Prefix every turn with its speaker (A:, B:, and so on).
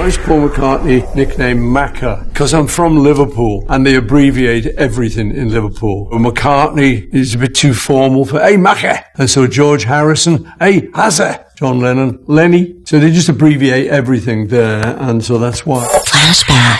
A: Why is Paul McCartney nicknamed Macca? Because I'm from Liverpool and they abbreviate everything in Liverpool. McCartney is a bit too formal for, hey, Macca. And so George Harrison, hey, Hazza. John Lennon, Lenny. So they just abbreviate everything there, and so that's why.
B: Flashback.